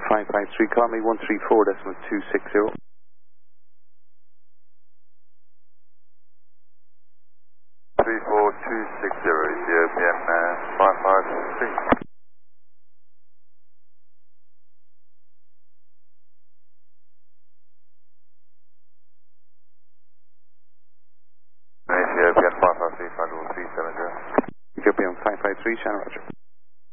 553, call me 134.260. 34260, Ethiopian 553. Ethiopian 553, 54370. Ethiopian 553, Shannon Roger.